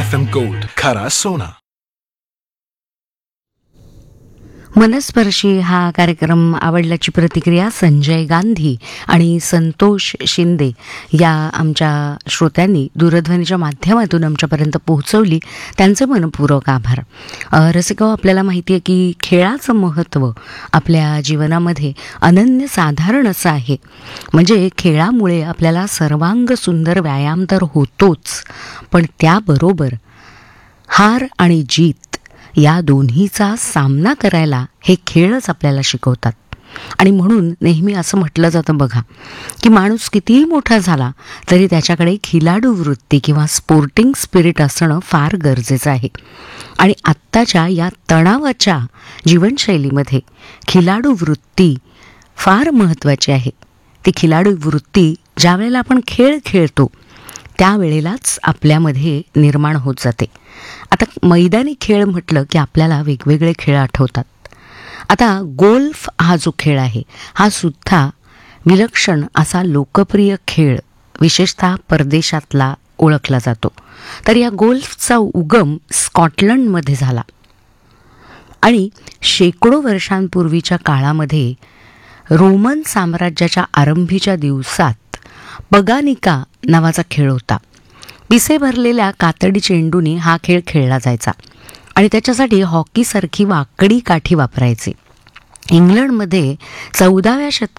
FM Gold, खरा सोना. मनस्पर्शी हा कार्यक्रम आवडल्याची प्रतिक्रिया संजय गांधी आणि संतोष शिंदे या आमच्या श्रोत्यांनी दूरध्वनीच्या माध्यमातून आमच्यापर्यंत पोहोचवली. त्यांचे मनपूर्वक आभार. रसिको, आपल्याला माहिती आहे की खेळाचं महत्त्व आपल्या जीवनामध्ये अनन्यसाधारण असं आहे. म्हणजे खेळामुळे आपल्याला सर्वांग सुंदर व्यायाम तर होतोच, पण त्याबरोबर हार आणि जीत या दोन्हीचा सामना करायला हे खेळच आपल्याला शिकवतात. आणि म्हणून नेहमी असं म्हटलं जातं बघा की माणूस कितीही मोठा झाला तरी त्याच्याकडे खिलाडू वृत्ती किंवा स्पोर्टिंग स्पिरिट असणं फार गरजेचं आहे. आणि आत्ताच्या या तणावाच्या जीवनशैलीमध्ये खिलाडू वृत्ती फार महत्त्वाची आहे. ती खिलाडू वृत्ती ज्या वेळेला आपण खेळ खेळतो त्यावेळेलाच आपल्यामध्ये निर्माण होत जाते. आता मैदानी खेळ म्हटलं की आपल्याला वेगवेगळे खेळ आठवतात. आता गोल्फ हा जो खेळ आहे हा सुद्धा विलक्षण असा लोकप्रिय खेळ विशेषतः परदेशातला ओळखला जातो. तर या गोल्फचा उगम स्कॉटलंडमध्ये झाला आणि शेकडो वर्षांपूर्वीच्या काळामध्ये रोमन साम्राज्याच्या आरंभीच्या दिवसात पगानिका नावाचा खेळ होता. पिसे भरलेल्या कातडी चेंडूने हा खेळ खेळला जायचा आणि त्याच्यासाठी हॉकीसारखी वाकडी काठी वापरायचे. इंग्लंडमध्ये 14व्या